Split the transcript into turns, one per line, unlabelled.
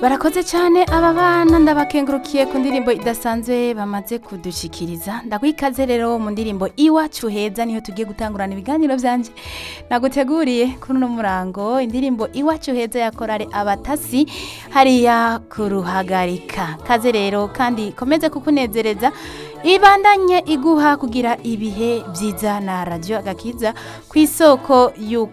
barakoze cyane aba bana ndabakengurukiye ku ndirimbo idasanzwe bamaze kudushikiriza ndagwikaze rero mu ndirimbo iwacu heza niho tugiye gutangurana ibiganiro byanje naguteguriye kuri uno murango indirimbo iwacu heza ya korale abatasi hariya kuruhagarika kaze rero kandi komeze kukunezereza ibandanye iguha kugira ibihe byiza na radio agakiza ku isoko y'uko